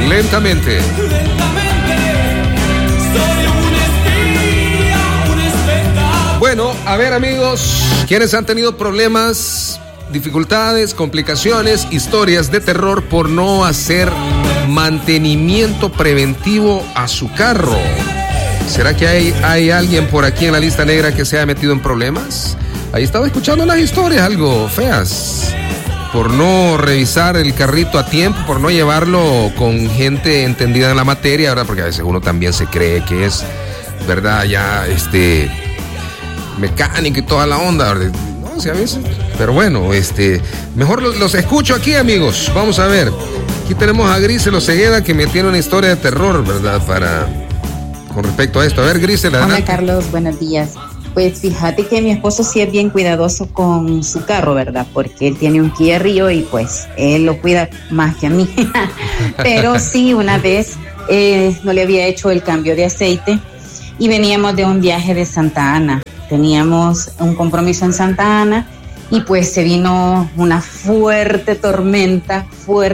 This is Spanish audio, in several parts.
Lentamente. Bueno, a ver, amigos, quienes han tenido problemas, dificultades, complicaciones, historias de terror por no hacer mantenimiento preventivo a su carro. ¿Será que hay alguien por aquí en la lista negra que se haya metido en problemas? Ahí estaba escuchando las historias algo feas por no revisar el carrito a tiempo, por no llevarlo con gente entendida en la materia, ¿verdad? Porque a veces uno también se cree que es, ¿verdad? Ya, mecánico y toda la onda, ¿verdad? No sé, a veces. Pero bueno, mejor los escucho aquí, amigos. Vamos a ver. Aquí tenemos a Grisel Osegueda, que me tiene una historia de terror, ¿verdad? Con respecto a esto. A ver, Grisel, adelante. Hola, Carlos, buenos días. Pues fíjate que mi esposo sí es bien cuidadoso con su carro, ¿verdad? Porque él tiene un Kia Rio y pues él lo cuida más que a mí. Pero sí, una vez no le había hecho el cambio de aceite y veníamos de un viaje de Santa Ana. Teníamos un compromiso en Santa Ana y pues se vino una fuerte tormenta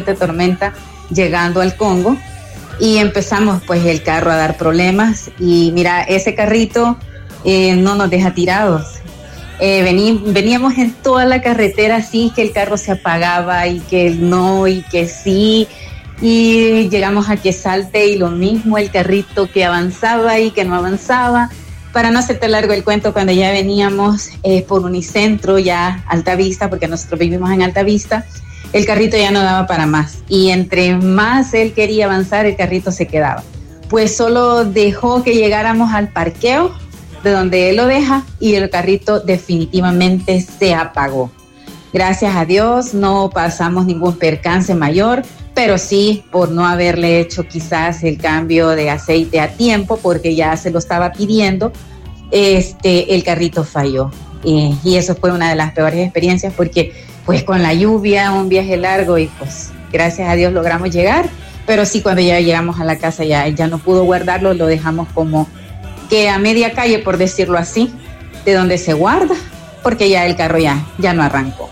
llegando al Congo y empezamos pues el carro a dar problemas y mira, ese carrito no nos deja tirados. Veníamos en toda la carretera así que el carro se apagaba y que no y que sí y llegamos a Quesalte y lo mismo, el carrito que avanzaba y que no avanzaba. Para no hacerte largo el cuento, cuando ya veníamos por Unicentro, ya Altavista, porque nosotros vivimos en Altavista, el carrito ya no daba para más y entre más él quería avanzar el carrito se quedaba. Pues solo dejó que llegáramos al parqueo de donde él lo deja y el carrito definitivamente se apagó. Gracias a Dios no pasamos ningún percance mayor, pero sí por no haberle hecho quizás el cambio de aceite a tiempo porque ya se lo estaba pidiendo, el carrito falló. Y eso fue una de las peores experiencias porque pues con la lluvia, un viaje largo y pues gracias a Dios logramos llegar, pero sí cuando ya llegamos a la casa ya no pudo guardarlo, lo dejamos como que a media calle, por decirlo así, de donde se guarda, porque ya el carro ya no arrancó.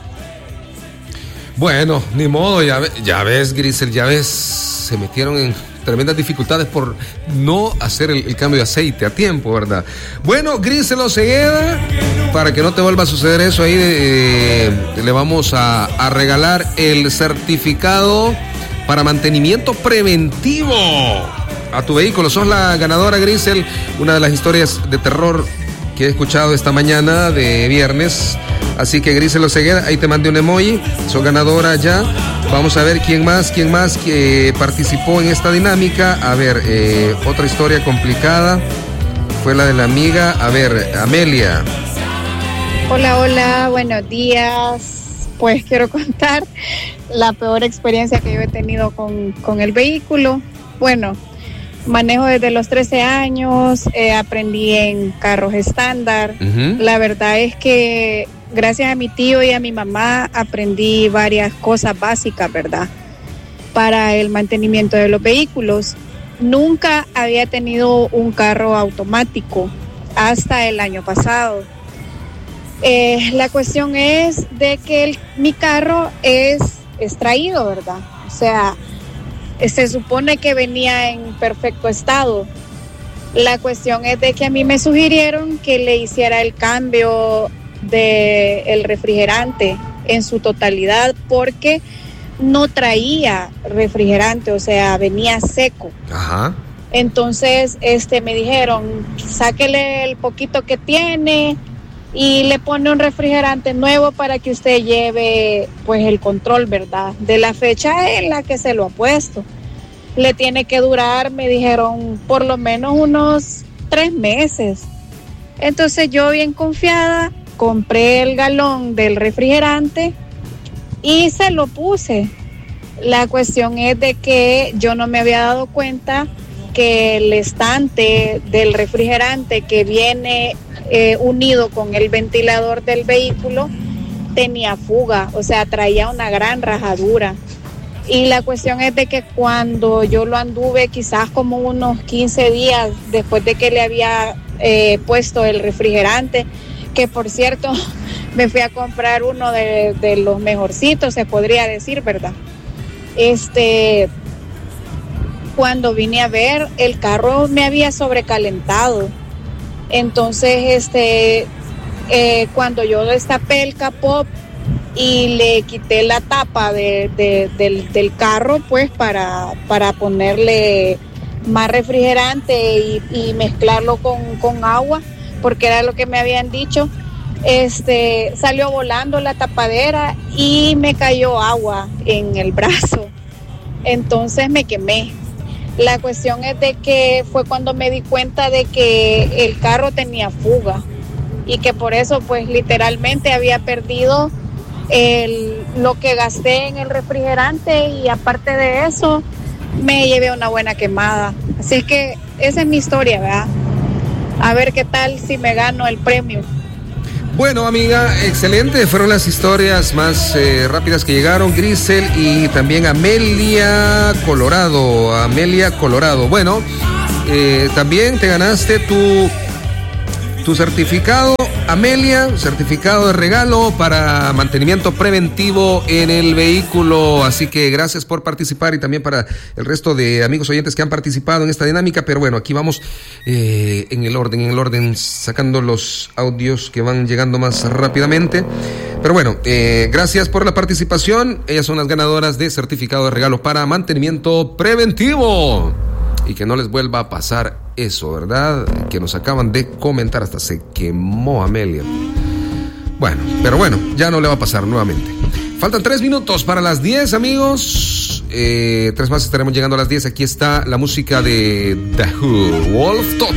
Bueno, ni modo, ya ves, Grisel, se metieron en tremendas dificultades por no hacer el cambio de aceite a tiempo, ¿verdad? Bueno, Grisel Osegueda, para que no te vuelva a suceder eso ahí, le vamos a regalar el certificado para mantenimiento preventivo a tu vehículo. Sos la ganadora, Grisel, una de las historias de terror que he escuchado esta mañana de viernes. Así que Grisel Osegueda, ahí te mandé un emoji, sos ganadora ya. Vamos a ver quién más que participó en esta dinámica. A ver, otra historia complicada fue la de la amiga. A ver, Amelia. Hola, buenos días. Pues quiero contar la peor experiencia que yo he tenido con el vehículo. Bueno, manejo desde los 13 años, aprendí en carros estándar. Uh-huh. La verdad es que gracias a mi tío y a mi mamá aprendí varias cosas básicas, ¿verdad? Para el mantenimiento de los vehículos. Nunca había tenido un carro automático hasta el año pasado. La cuestión es de que mi carro es traído, ¿verdad? O sea, se supone que venía en perfecto estado. La cuestión es de que a mí me sugirieron que le hiciera el cambio del refrigerante en su totalidad porque no traía refrigerante, o sea, venía seco. Ajá. Entonces, me dijeron, sáquele el poquito que tiene y le pone un refrigerante nuevo para que usted lleve pues el control, ¿verdad? De la fecha en la que se lo ha puesto. Le tiene que durar, me dijeron, por lo menos unos 3 meses. Entonces yo bien confiada, compré el galón del refrigerante y se lo puse. La cuestión es de que yo no me había dado cuenta que el estante del refrigerante que viene unido con el ventilador del vehículo tenía fuga, o sea, traía una gran rajadura. Y la cuestión es de que cuando yo lo anduve quizás como unos 15 días después de que le había puesto el refrigerante, que por cierto me fui a comprar uno de los mejorcitos, se podría decir, ¿verdad? cuando vine a ver, el carro me había sobrecalentado. Entonces, cuando yo destapé el capó y le quité la tapa del carro, pues para ponerle más refrigerante y mezclarlo con agua, porque era lo que me habían dicho, salió volando la tapadera y me cayó agua en el brazo. Entonces me quemé. La cuestión es de que fue cuando me di cuenta de que el carro tenía fuga y que por eso pues literalmente había perdido lo que gasté en el refrigerante, y aparte de eso me llevé una buena quemada. Así es que esa es mi historia, ¿verdad? A ver qué tal si me gano el premio. Bueno, amiga, excelente. Fueron las historias más rápidas que llegaron. Grisel y también Amelia Colorado. Bueno, también te ganaste tu certificado, Amelia, certificado de regalo para mantenimiento preventivo en el vehículo. Así que gracias por participar, y también para el resto de amigos oyentes que han participado en esta dinámica. Pero bueno, aquí vamos en el orden, sacando los audios que van llegando más rápidamente. Pero bueno, gracias por la participación. Ellas son las ganadoras de certificado de regalo para mantenimiento preventivo. Y que no les vuelva a pasar eso, ¿verdad? Que nos acaban de comentar, hasta se quemó Amelia. Bueno, pero bueno, ya no le va a pasar nuevamente. Faltan 3 minutos para las 10, amigos. 3 más, estaremos llegando a las 10. Aquí está la música de The Who, Wolf Totem.